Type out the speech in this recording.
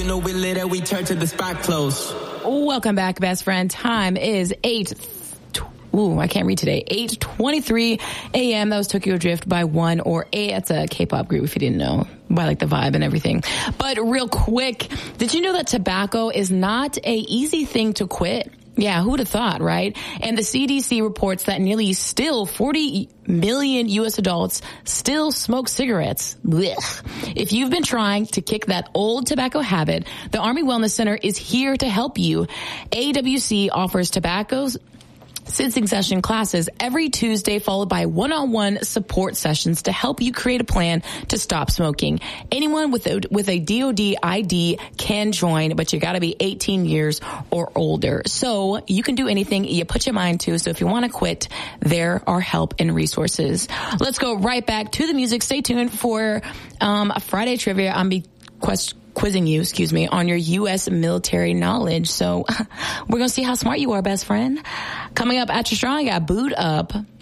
know we lit and we turn to the spot close. Welcome back, best friend. Time is 8:23 a.m. That was Tokyo Drift by One or A. It's a K-pop group, if you didn't know, by like the vibe and everything. But real quick, did you know that tobacco is not a easy thing to quit? Yeah, who would have thought, right? And the CDC reports that nearly still 40 million U.S. adults still smoke cigarettes. Blech. If you've been trying to kick that old tobacco habit, the Army Wellness Center is here to help you. AWC offers tobacco sensing session classes every Tuesday, followed by one-on-one support sessions to help you create a plan to stop smoking. Anyone with a DOD ID can join, but you got to be 18 years or older. So you can do anything you put your mind to. So if you want to quit, there are help and resources. Let's go right back to the music. Stay tuned for a Friday trivia. I'm quizzing you, on your U.S. military knowledge. So we're going to see how smart you are, best friend. Coming up at your strong, I got Boot Up